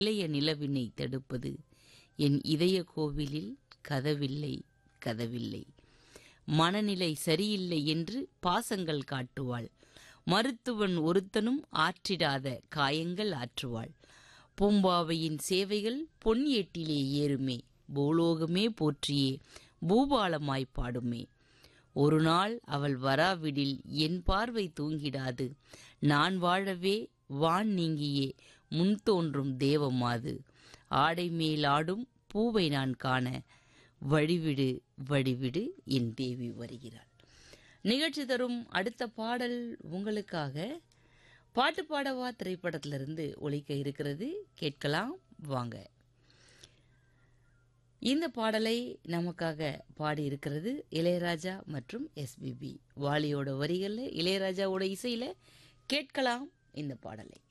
இளைய நிலவினை தடுப்பது. என் இதய கோவிலில் கதவில்லை கதவில்லை. மனநிலை சரியில்லை என்று பாசங்கள் காட்டுவாள். மருத்துவன் ஒருத்தனும் ஆற்றிடாத காயங்கள் ஆற்றுவாள். பூம்பாவையின் சேவைகள் பொன் ஏட்டிலே ஏறுமே. பூலோகமே போற்றியே பூபாலமாய் பாடுமே. ஒரு நாள் அவள் வராவிடில் என் பார்வை தூங்கிடாது. நான் வாழவே வான் நீங்கியே முன் தோன்றும் தேவமாது. ஆடை மேல் ஆடும் பூவை நான் காண வழிவிடு வழிவிடு என் தேவி வருகிறாள். நிகழ்ச்சி தரும் அடுத்த பாடல் உங்களுக்காக பாட்டு பாடவா திரைப்படத்திலிருந்து ஒலிக்க இருக்கிறது. கேட்கலாம் வாங்க. இந்த பாடலை நமக்காக பாடி இருக்கிறது இளையராஜா மற்றும் எஸ்பிபி. வாலியோட வரிகளில் இளையராஜாவோட இசையில கேட்கலாம் இந்த பாடலை.